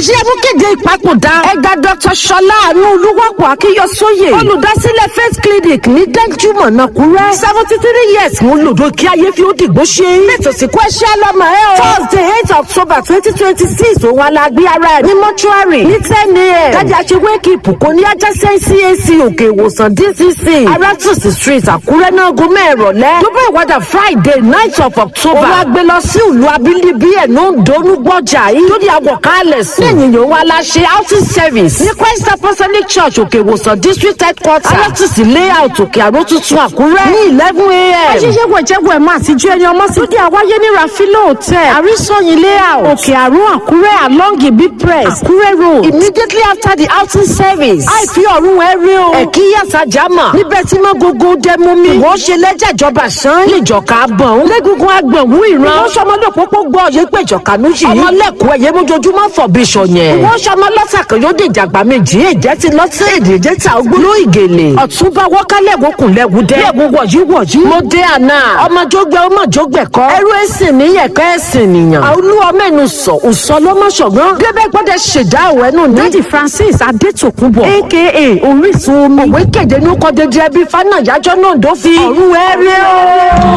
èyí amúkéde ìpapòdà ẹ̀gá Dr. Ṣọlá Àánú Olúwapọ̀ Akínyọ̀sóyè olùdásílẹ̀ First Clinic ní Dẹ́júmọ̀ Nàkúrẹ́ 73 years ń lòdò kí ayé fi ó dìgbò ṣe ètò ìsìnkú ẹ̀ṣẹ́ lọ́mọ ẹ̀ o Thursday 8 October 2026 òun alágbé ara ẹ̀ ní mọ́ṣúárì ní 10 a.m. kájà ṣe wake up kò ní ajásẹ́ CAC òkè ìwòsàn DCC Arátùsì Street Àkúrẹ́ náà gómẹ̀ ìrọ̀lẹ́ tó bá ìwádà Friday 9 of October òun á gbé lọ sí ìlú abínibí ẹ̀ ní Oǹdó gbọ́jà yìí tó di àwọ̀kálẹ̀ sí lẹ́yìn yòó wa la ṣe outing service ní Christ Apostolic Church òkè ìwòsàn district headquarters Arátùsì layout òkè àró tuntun Àkúrẹ́ ní 11 a.m. ayẹyẹ wẹ̀jẹ̀wẹ̀ máa ti ju ẹni ọmọ sí tó di àwáyé ní Rafilo Hotel Àrísọ̀yìn layout òkè àró Àkúrẹ́ along Ibi Press Àkúrẹ́ road immediately after the outing service àìfi ọ̀run ẹ̀rí o ẹ̀kí yàtà jámà níbẹ̀ tí mọ́ gbogbo dẹ́mumi wọ́n ṣe lẹ́jà ìjọba sàn lẹ́jọ̀ká bọ̀n lẹ́gungun agbọ̀nwú ìran wọ́n ṣọmọdé pópó gbọ́ yé péjọ̀ká nújì ọmọlẹ́kùn ẹ̀yẹ mójoojúmọ́ fọ̀bíṣọ̀ yẹn wọ́n ṣọmọ lọ́sàkàn yóò dé ìjàgbá méjì èjẹ́ ti lọ́tí èdè jẹ́ta ogbóló ìgèlè ọ̀túnba wọ́kálẹ̀ wọ́kùnlẹ́wù dẹ́ lẹ́gùn wọ̀yí mo dé àná ọmọjógbẹ́ ọmọjógbẹ́kọ́ ẹrú ẹ̀sìn níyẹ̀kọ́ ẹ̀sìn nìyàn àwùlú ọmẹ́nu sọ òsọ lọ́mọṣọ̀gbọ́n débẹ́ gbọ́dẹ̀ ṣèdá òwẹ́nu ní Dádì Francis Adétòkúnbọ̀ aka Orísun omi òwe kéde ní kọ́ dédé ẹbí fánà yájọ́ náà dó fi ọ̀run ẹ̀rí o.